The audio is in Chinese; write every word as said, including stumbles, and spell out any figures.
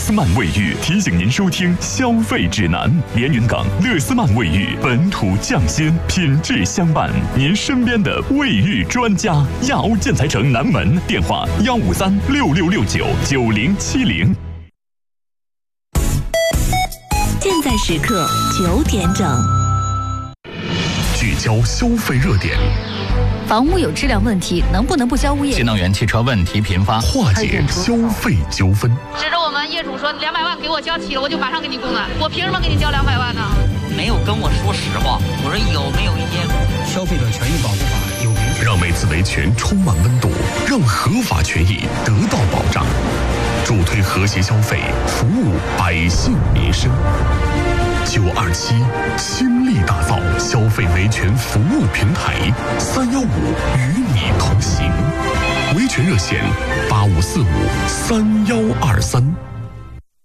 斯曼卫浴提醒您收听消费指南。连云港乐斯曼卫浴，本土匠心，品质相伴，您身边的卫浴专家。亚欧建材城南门，电话幺五三六六六九九零七零。 现在时刻九点整， 聚焦消费热点。 房屋有质量问题，能不能不交物业？ 新能源汽车问题频发， 化解消费纠纷。 指着我们业主说两百万给我交齐了，我就马上给你供了，我凭什么给你交两百万呢？ 没有跟我说实话，我说有没有一些消费者权益保护法有明确， 让每次维权充满温度，让合法权益得到保障，助推和谐消费，服务百姓民生。九二七倾力打造消费维权服务平台，三幺五与你同行。维权热线八五四五三幺二三。